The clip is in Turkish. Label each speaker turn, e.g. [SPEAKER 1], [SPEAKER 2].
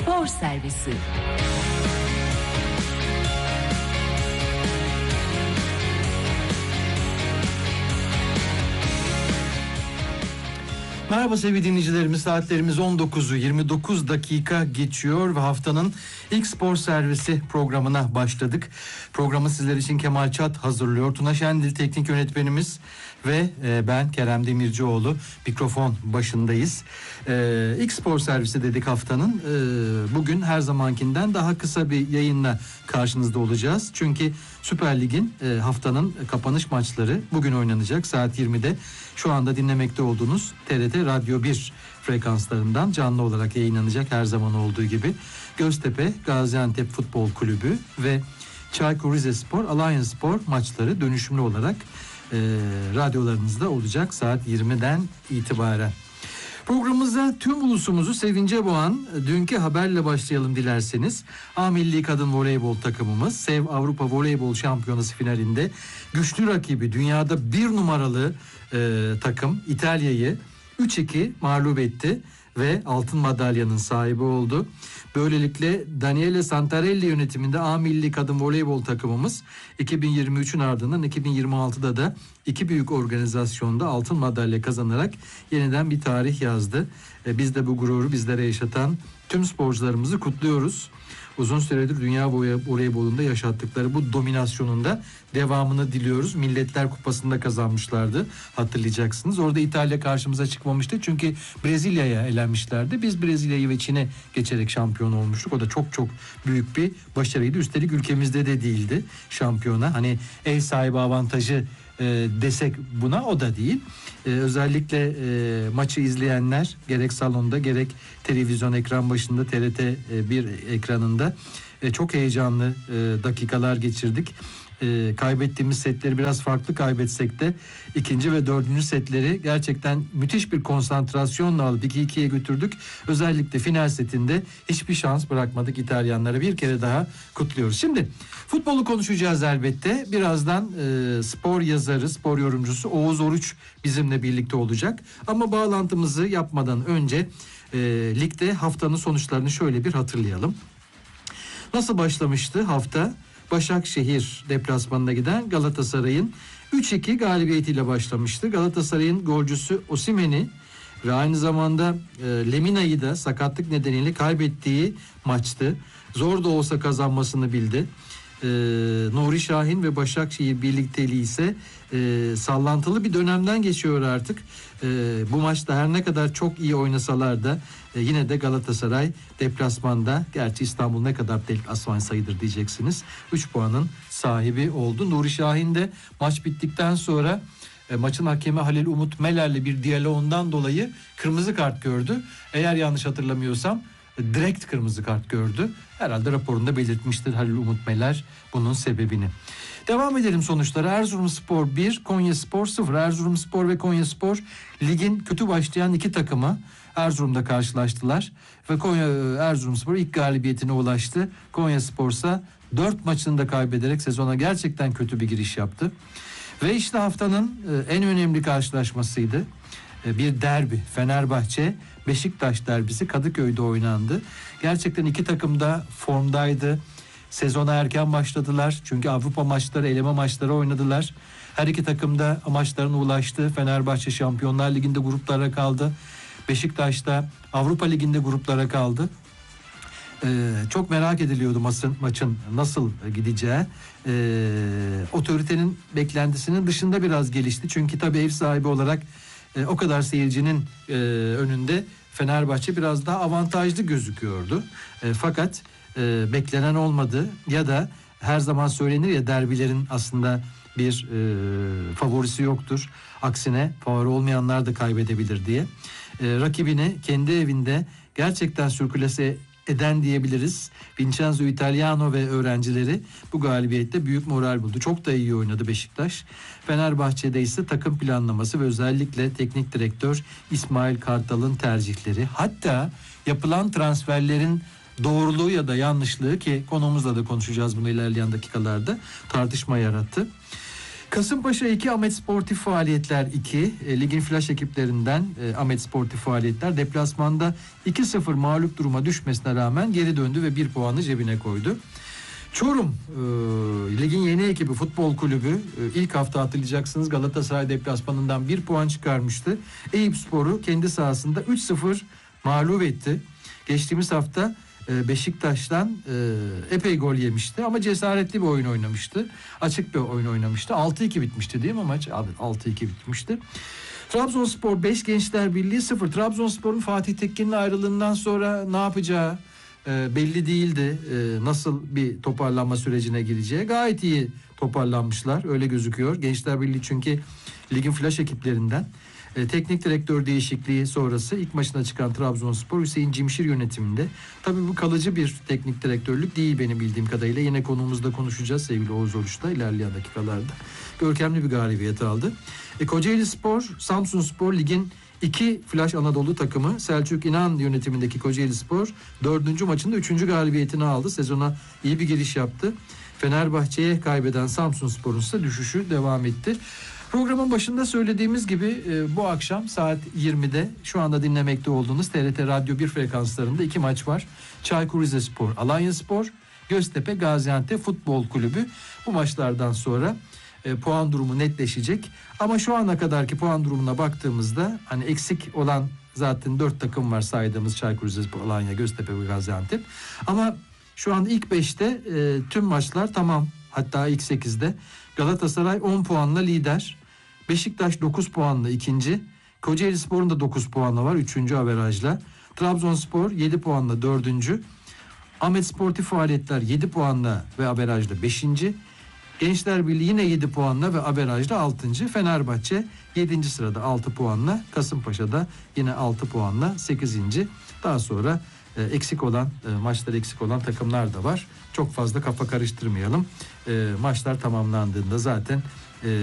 [SPEAKER 1] Spor Servisi.
[SPEAKER 2] Merhaba sevgili dinleyicilerimiz, saatlerimiz 19'u 29 dakika geçiyor ve haftanın ilk spor servisi programına başladık. Programı sizler için Kemal Çat hazırlıyor. Tuna Şendil teknik yönetmenimiz ve ben Kerem Demircioğlu mikrofon başındayız. İlk spor servisi dedik haftanın. Bugün her zamankinden daha kısa bir yayınla karşınızda olacağız. Çünkü Süper Lig'in haftanın kapanış maçları bugün oynanacak saat 20'de. Şu anda dinlemekte olduğunuz TRT Radyo 1 frekanslarından canlı olarak yayınlanacak her zaman olduğu gibi. Göztepe, Gaziantep Futbol Kulübü ve Çaykur Rizespor, Alanyaspor maçları dönüşümlü olarak radyolarınızda olacak saat 20'den itibaren. Programımıza tüm ulusumuzu sevince boğan dünkü haberle başlayalım dilerseniz. A Milli Kadın Voleybol takımımız SEV Avrupa Voleybol Şampiyonası finalinde güçlü rakibi, dünyada bir numaralı takım İtalya'yı 3-2 mağlup etti ve altın madalyanın sahibi oldu. Böylelikle Daniele Santarelli yönetiminde A Milli Kadın Voleybol takımımız 2023'ün ardından 2026'da da iki büyük organizasyonda altın madalya kazanarak yeniden bir tarih yazdı. Biz de bu gururu bizlere yaşatan tüm sporcularımızı kutluyoruz. Uzun süredir dünya voleybolunda yaşattıkları bu dominasyonunda devamını diliyoruz. Milletler Kupası'nda kazanmışlardı, hatırlayacaksınız. Orada İtalya karşımıza çıkmamıştı çünkü Brezilya'ya elenmişlerdi. Biz Brezilya'yı ve Çin'e geçerek şampiyon olmuştuk. O da çok çok büyük bir başarıydı. Üstelik ülkemizde de değildi şampiyona. Hani ev sahibi avantajı desek buna, o da değil. Özellikle maçı izleyenler gerek salonda gerek televizyon ekran başında TRT 1 ekranında çok heyecanlı dakikalar geçirdik. Kaybettiğimiz setleri biraz farklı kaybetsek de ikinci ve dördüncü setleri gerçekten müthiş bir konsantrasyonla alıp 2-2'ye götürdük. Özellikle final setinde hiçbir şans bırakmadık İtalyanlara. Bir kere daha kutluyoruz. Şimdi futbolu konuşacağız elbette. Birazdan spor yazarı, spor yorumcusu Oğuz Oruç bizimle birlikte olacak. Ama bağlantımızı yapmadan önce ligde haftanın sonuçlarını şöyle bir hatırlayalım. Nasıl başlamıştı hafta? Başakşehir deplasmanına giden Galatasaray'ın 3-2 galibiyetiyle başlamıştı. Galatasaray'ın golcüsü Osimhen'i ve aynı zamanda Lemina'yı da sakatlık nedeniyle kaybettiği maçtı. Zor da olsa kazanmasını bildi. Nuri Şahin ve Başakşehir birlikteliği ise sallantılı bir dönemden geçiyor artık. Bu maçta her ne kadar çok iyi oynasalar da yine de Galatasaray deplasmanda, gerçi İstanbul ne kadar deplasman sayıdır diyeceksiniz, 3 puanın sahibi oldu. Nuri Şahin de maç bittikten sonra maçın hakemi Halil Umut Meler'le bir diyaloğundan dolayı kırmızı kart gördü. Eğer yanlış hatırlamıyorsam direkt kırmızı kart gördü. Herhalde raporunda belirtmiştir Halil Umut Meler bunun sebebini. Devam edelim sonuçlara. Erzurumspor 1, Konyaspor 0. Erzurumspor ve Konyaspor ligin kötü başlayan iki takımı Erzurum'da karşılaştılar ve Erzurumspor ilk galibiyetine ulaştı. Konyaspor ise 4 maçını da kaybederek sezona gerçekten kötü bir giriş yaptı. Ve işte haftanın en önemli karşılaşmasıydı. Bir derbi, Fenerbahçe Beşiktaş derbisi Kadıköy'de oynandı. Gerçekten iki takım da formdaydı. Sezona erken başladılar. Çünkü Avrupa maçları, eleme maçları oynadılar. Her iki takım da amaçlarına ulaştı. Fenerbahçe Şampiyonlar Ligi'nde gruplara kaldı. Beşiktaş da Avrupa Ligi'nde gruplara kaldı. Çok merak ediliyordu maçın nasıl gideceği. Otoritenin beklentisinin dışında biraz gelişti. Çünkü tabii ev sahibi olarak o kadar seyircinin önünde Fenerbahçe biraz daha avantajlı gözüküyordu. Fakat beklenen olmadı ya da her zaman söylenir ya, derbilerin aslında bir favorisi yoktur. Aksine favori olmayanlar da kaybedebilir diye. Rakibini kendi evinde gerçekten sürklase eden diyebiliriz. Vincenzo Italiano ve öğrencileri bu galibiyette büyük moral buldu. Çok da iyi oynadı Beşiktaş. Fenerbahçe'de ise takım planlaması ve özellikle teknik direktör İsmail Kartal'ın tercihleri, hatta yapılan transferlerin doğruluğu ya da yanlışlığı, ki konumuzla da konuşacağız bunu ilerleyen dakikalarda, tartışma yarattı. Kasımpaşa 2, Ahmet Sportif Faaliyetler 2. Ligin flash ekiplerinden Ahmet Sportif Faaliyetler deplasmanda 2-0 mağlup duruma düşmesine rağmen geri döndü ve 1 puanı cebine koydu. Çorum ligin yeni ekibi Futbol Kulübü ilk hafta hatırlayacaksınız Galatasaray deplasmanından 1 puan çıkarmıştı. Eyüpspor'u kendi sahasında 3-0 mağlup etti. Geçtiğimiz hafta Beşiktaş'tan epey gol yemişti ama cesaretli bir oyun oynamıştı. Açık bir oyun oynamıştı. 6-2 bitmişti değil mi maç? Abi 6-2 bitmişti. Trabzonspor 5, Gençler Birliği 0. Trabzonspor'un Fatih Tekkin'in ayrılığından sonra ne yapacağı belli değildi. Nasıl bir toparlanma sürecine gireceği. Gayet iyi toparlanmışlar. Öyle gözüküyor. Gençler Birliği çünkü ligin flash ekiplerinden. Teknik direktör değişikliği sonrası ilk maçına çıkan Trabzonspor Hüseyin Cimşir yönetiminde. Tabii bu kalıcı bir teknik direktörlük değil benim bildiğim kadarıyla. Yine konumuzda konuşacağız sevgili Oğuz Oruç'ta ilerleyen dakikalarda. Görkemli bir galibiyet aldı. Kocaeli Spor, Samsun Spor ligin 2 Flash Anadolu takımı Selçuk İnan yönetimindeki Kocaeli Spor 4. maçında 3. galibiyetini aldı. Sezona iyi bir giriş yaptı. Fenerbahçe'ye kaybeden Samsun Spor'un ise düşüşü devam etti. Programın başında söylediğimiz gibi bu akşam saat 20'de şu anda dinlemekte olduğunuz TRT Radyo 1 frekanslarında 2 maç var. Çaykur Rizespor, Alanyaspor, Göztepe, Gaziantep Futbol Kulübü. Bu maçlardan sonra puan durumu netleşecek. Ama şu ana kadarki puan durumuna baktığımızda hani eksik olan zaten 4 takım var saydığımız Çaykur Rizespor, Alanya, Göztepe ve Gaziantep. Ama şu anda ilk 5'te tüm maçlar tamam. Hatta ilk 8'de Galatasaray 10 puanla lider. Beşiktaş 9 puanla ikinci. Kocaelispor'un da 9 puanla var 3. averajla. Trabzonspor 7 puanla 4. Ahmet Sportif Faaliyetler 7 puanla ve averajla 5. Gençler Birliği yine 7 puanla ve averajla 6. Fenerbahçe 7. sırada 6 puanla. Kasımpaşa'da yine 6 puanla 8. Daha sonra eksik olan maçları eksik olan takımlar da var. Çok fazla kafa karıştırmayalım. Maçlar tamamlandığında zaten